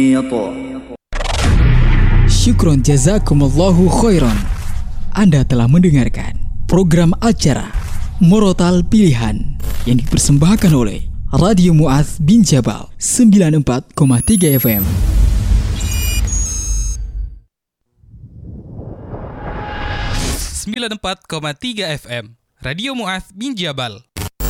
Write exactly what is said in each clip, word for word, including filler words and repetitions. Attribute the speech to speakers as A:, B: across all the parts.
A: Syukron jazakumullahu khairan. Anda telah mendengarkan program acara Murotal Pilihan yang dipersembahkan oleh Radio Mu'adz bin Jabal sembilan puluh empat koma tiga F M.
B: sembilan puluh empat koma tiga F M Radio Mu'adz bin Jabal.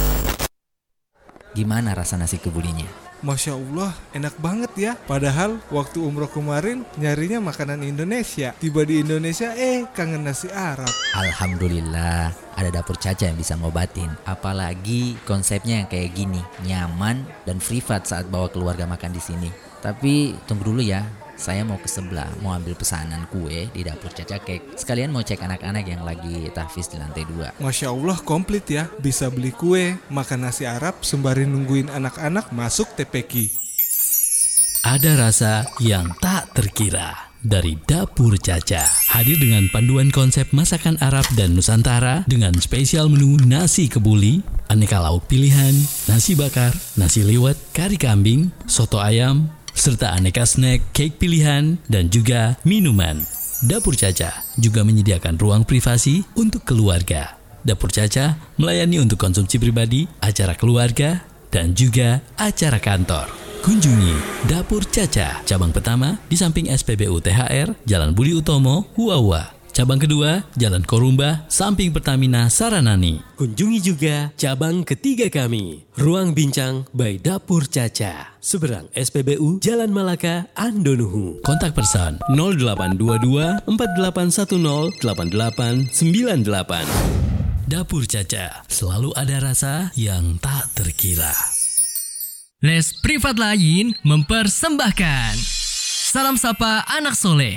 C: Gimana rasa nasi kebulinya?
D: Masya Allah, enak banget ya. Padahal waktu umroh kemarin nyarinya makanan Indonesia. Tiba di Indonesia, eh kangen nasi Arab.
C: Alhamdulillah, ada Dapur Caca yang bisa ngobatin. Apalagi konsepnya yang kayak gini, nyaman dan privat saat bawa keluarga makan di sini. Tapi tunggu dulu ya, saya mau ke sebelah, mau ambil pesanan kue di Dapur Caca Cake. Sekalian mau cek anak-anak yang lagi tahfiz di lantai dua.
D: Masya Allah, komplit ya. Bisa beli kue, makan nasi Arab, sembari nungguin anak-anak masuk T P Q.
E: Ada rasa yang tak terkira dari Dapur Caca. Hadir dengan panduan konsep masakan Arab dan Nusantara dengan spesial menu nasi kebuli, aneka lauk pilihan, nasi bakar, nasi liwet, kari kambing, soto ayam, serta aneka snack, cake pilihan, dan juga minuman. Dapur Caca juga menyediakan ruang privasi untuk keluarga. Dapur Caca melayani untuk konsumsi pribadi, acara keluarga, dan juga acara kantor. Kunjungi Dapur Caca, cabang pertama di samping S P B U T H R, Jalan Budi Utomo, Huawa. Cabang kedua, Jalan Korumba, samping Pertamina Saranani.
F: Kunjungi juga cabang ketiga kami, Ruang Bincang by Dapur Caca, seberang S P B U Jalan Malaka, Andonuhu.
E: Kontak person nol delapan dua dua empat delapan satu nol delapan delapan sembilan delapan. Dapur Caca, selalu ada rasa yang tak terkira.
G: Les Privat Lain mempersembahkan Salam Sapa Anak Soleh,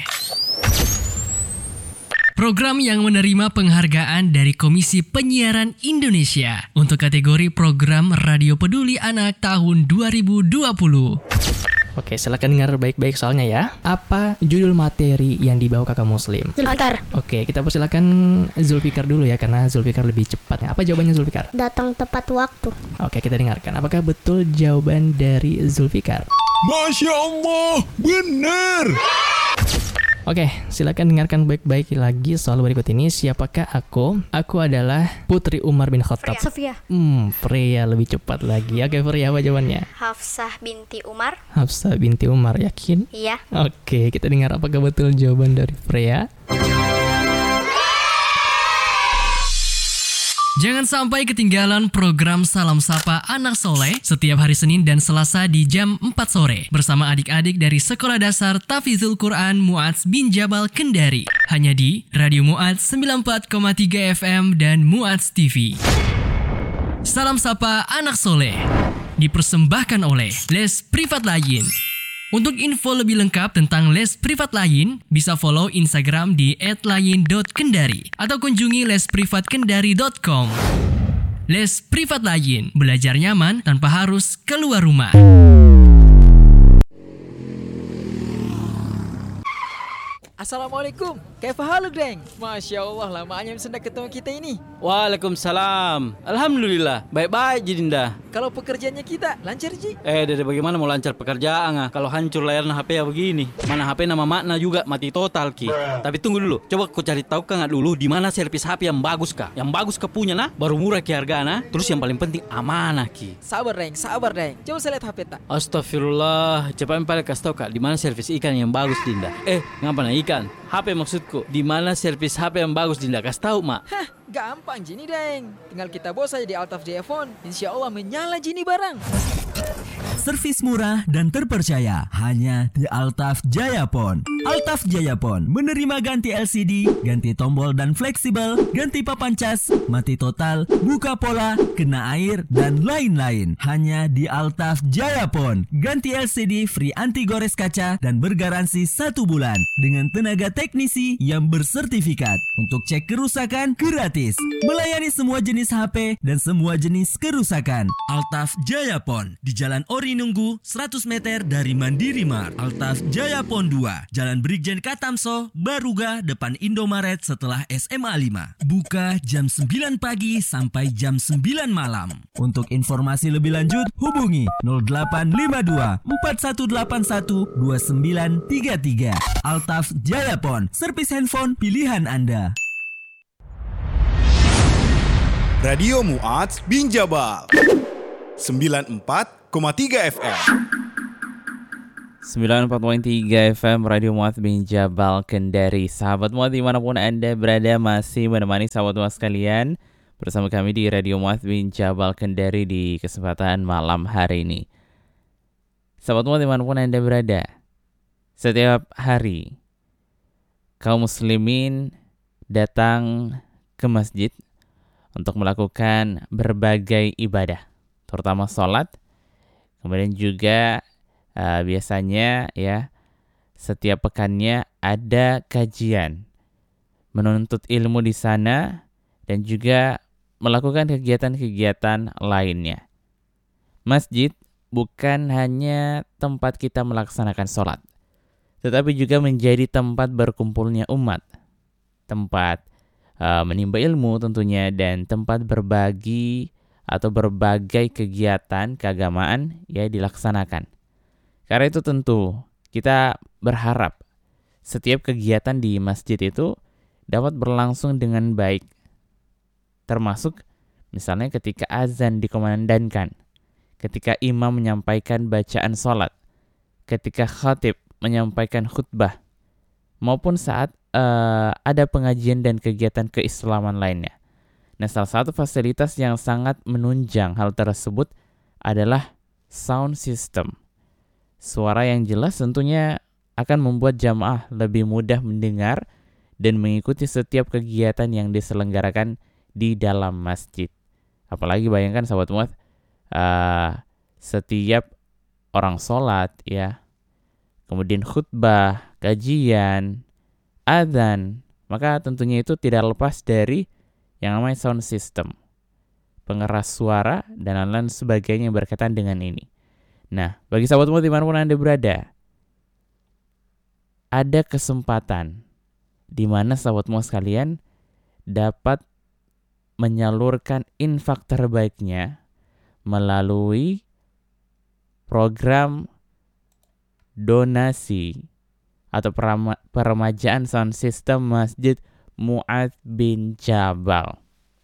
G: program yang menerima penghargaan dari Komisi Penyiaran Indonesia untuk kategori program Radio Peduli Anak tahun dua ribu dua puluh.
H: Oke, silakan dengar baik-baik soalnya ya. Apa judul materi yang dibawa kakak Muslim?
I: Zulfikar.
H: Oke, kita persilakan Zulfikar dulu ya, karena Zulfikar lebih cepat. Apa jawabannya Zulfikar?
I: Datang tepat waktu.
H: Oke, kita dengarkan. Apakah betul jawaban dari Zulfikar?
J: Masya Allah, benar.
H: Oke, silakan dengarkan baik-baik lagi soal berikut ini. Siapakah aku? Aku adalah Putri Umar bin Khattab.
I: Sofia.
H: Hmm, Freya lebih cepat lagi. Oke, Freya, apa jawabannya?
I: Hafsah binti Umar.
H: Hafsah binti Umar, yakin?
I: Iya.
H: Oke, kita dengar apakah betul jawaban dari Freya.
G: Jangan sampai ketinggalan program Salam Sapa Anak Soleh setiap hari Senin dan Selasa di jam empat sore bersama adik-adik dari Sekolah Dasar Tahfidzul Quran Mu'adz bin Jabal Kendari. Hanya di Radio Mu'adz sembilan puluh empat koma tiga F M dan Mu'adz T V. Salam Sapa Anak Soleh dipersembahkan oleh Les Privat Lain. Untuk info lebih lengkap tentang les privat lain, bisa follow Instagram di et lain dot kendari atau kunjungi les privat kendari dot com. Les Privat Lain, belajar nyaman tanpa harus keluar rumah.
K: Assalamualaikum, kaifa haluk deng? Masya Allah, lamanya sudah ketemu kita ini.
L: Waalaikumsalam. Alhamdulillah, baik-baik Jidinda.
K: Kalau pekerjaannya kita lancar Ji?
L: Eh, dari bagaimana mau lancar pekerjaan ah? Kalau hancur layarnya H P ya begini. Mana H P nama makna juga mati total Ki. Tapi tunggu dulu, coba kau cari tahu kan dulu di mana servis H P yang bagus kah? Yang bagus ke punya nah, baru murah ki hargana. Terus yang paling penting amanah Ki.
K: Sabar deng, sabar deng. Coba saya lihat H P tak.
L: Astagfirullah, cepat paling kasih tahu Kak, di mana servis ikan yang bagus Dinda. Eh, ngapa nah ikan? H P maksudku, di mana servis H P yang bagus Dinda? Kasih tahu Mak.
K: Hah, gampang Jini deng. Tinggal kita bawa saja di Altaf Jaya Phone. Insya Allah menyala Jini barang.
M: Servis murah dan terpercaya hanya di Altaf Jaya Phone. Altaf Jaya Phone menerima ganti L C D, ganti tombol dan fleksibel, ganti papan cas, mati total, buka pola, kena air, dan lain-lain. Hanya di Altaf Jaya Phone. Ganti L C D free anti gores kaca dan bergaransi satu bulan dengan tenaga teknisi yang bersertifikat. Untuk cek kerusakan gratis. Melayani semua jenis H P dan semua jenis kerusakan. Altaf Jaya Phone di Jalan Ori Waninunggu seratus meter dari Mandiri Mart. Altaf Jaya Pon dua, Jalan Brigjen Katamso, Baruga, depan Indomaret setelah S M A lima. Buka jam sembilan pagi sampai jam sembilan malam. Untuk informasi lebih lanjut, hubungi nol delapan lima dua empat satu delapan satu dua sembilan tiga tiga. Altaf Jaya Pon, servis handphone pilihan Anda.
J: Radio Mu'adz Binjabal sembilan puluh empat koma tiga F M.
N: sembilan puluh empat koma tiga F M Radio Mu'adz Binjabal Kendari. Sahabat Mu'adz dimanapun Anda berada, masih menemani sahabat Mu'adz sekalian bersama kami di Radio Mu'adz Binjabal Kendari di kesempatan malam hari ini. Sahabat Mu'adz dimanapun Anda berada, setiap hari kaum muslimin datang ke masjid untuk melakukan berbagai ibadah, terutama sholat. Kemudian juga uh, biasanya ya setiap pekannya ada kajian, menuntut ilmu di sana dan juga melakukan kegiatan-kegiatan lainnya. Masjid bukan hanya tempat kita melaksanakan sholat, tetapi juga menjadi tempat berkumpulnya umat, tempat Uh, menimba ilmu tentunya, dan tempat berbagi atau berbagai kegiatan keagamaan ya dilaksanakan. Karena itu tentu kita berharap setiap kegiatan di masjid itu dapat berlangsung dengan baik. Termasuk misalnya ketika azan dikumandangkan, ketika imam menyampaikan bacaan sholat, ketika khatib menyampaikan khutbah, maupun saat Uh, ada pengajian dan kegiatan keislaman lainnya. Nah, salah satu fasilitas yang sangat menunjang hal tersebut adalah sound system. Suara yang jelas tentunya akan membuat jamaah lebih mudah mendengar dan mengikuti setiap kegiatan yang diselenggarakan di dalam masjid. Apalagi bayangkan sahabat Mu'adz, uh, setiap orang sholat ya, kemudian khutbah, kajian, adzan, maka tentunya itu tidak lepas dari yang namanya sound system, pengeras suara dan lain-lain sebagainya yang berkaitan dengan ini. Nah, bagi sahabatmu dimanapun Anda berada, ada kesempatan di mana sahabatmu sekalian dapat menyalurkan infak terbaiknya melalui program donasi atau peremajaan sound system Masjid Mu'adz bin Jabal.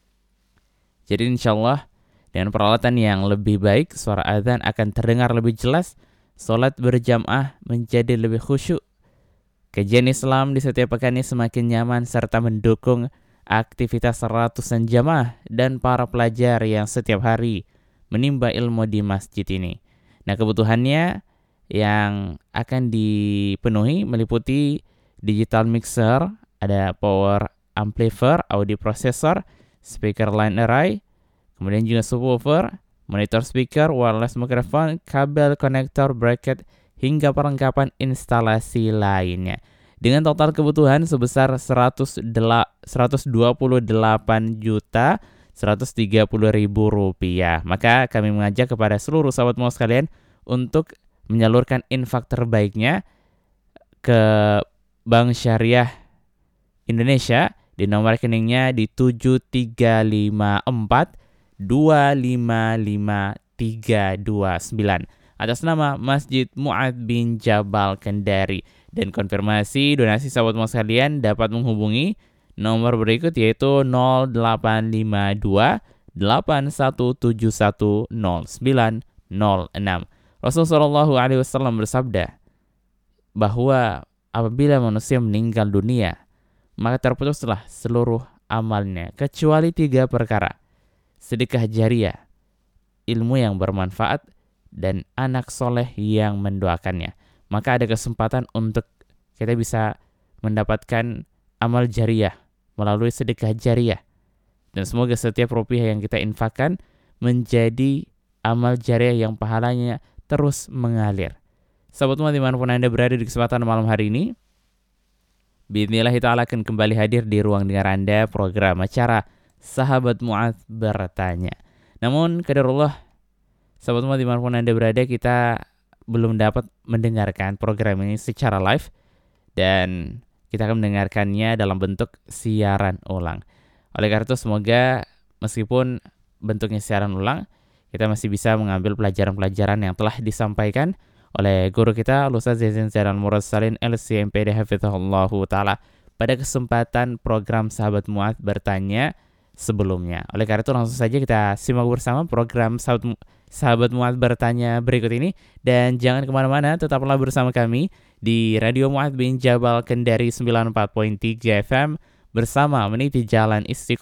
N: Jadi insyaallah dengan peralatan yang lebih baik, suara azan akan terdengar lebih jelas, salat berjamaah menjadi lebih khusyuk, kajian Islam di setiap pekannya semakin nyaman serta mendukung aktivitas ratusan jamaah dan para pelajar yang setiap hari menimba ilmu di masjid ini. Nah, kebutuhannya yang akan dipenuhi meliputi digital mixer, ada power amplifier, audio processor, speaker line array, kemudian juga subwoofer, monitor speaker, wireless microphone, kabel konektor, bracket, hingga perlengkapan instalasi lainnya. Dengan total kebutuhan sebesar seratus dua puluh delapan juta seratus tiga puluh ribu rupiah. Maka kami mengajak kepada seluruh sahabat mau sekalian untuk menyalurkan infak terbaiknya ke Bank Syariah Indonesia di nomor rekeningnya di tujuh tiga lima empat dua lima lima tiga dua sembilan atas nama Masjid Mu'adz bin Jabal Kendari. Dan konfirmasi donasi sahabat mau sekalian dapat menghubungi nomor berikut, yaitu nol delapan lima dua delapan satu tujuh satu nol sembilan nol enam. Rasulullah shallallahu alaihi wasallam bersabda bahwa apabila manusia meninggal dunia, maka terputuslah seluruh amalnya kecuali tiga perkara: sedekah jariah, ilmu yang bermanfaat, dan anak soleh yang mendoakannya. Maka ada kesempatan untuk kita bisa mendapatkan amal jariah melalui sedekah jariah. Dan semoga setiap rupiah yang kita infakkan menjadi amal jariah yang pahalanya terus mengalir. Sahabat Mu'adz dimanapun Anda berada di kesempatan malam hari ini, biidznillah ta'ala akan kembali hadir di ruang dengar Anda program acara Sahabat Mu'adz Bertanya. Namun qadarullah, Sahabat Mu'adz dimanapun Anda berada, kita belum dapat mendengarkan program ini secara live dan kita akan mendengarkannya dalam bentuk siaran ulang. Oleh karena itu semoga meskipun bentuknya siaran ulang, kita masih bisa mengambil pelajaran-pelajaran yang telah disampaikan oleh guru kita Ustaz Zaizan Zairan Mursalin L C M P D hafizahullahu taala pada kesempatan program Sahabat Mu'adz bertanya sebelumnya. Oleh karena itu langsung saja kita simak bersama program Sahabat Sahabat Mu'adz bertanya berikut ini. Dan jangan kemana-mana, tetaplah bersama kami di Radio Mu'adz bin Jabal Kendari sembilan puluh empat koma tiga F M bersama meniti jalan Istiqomah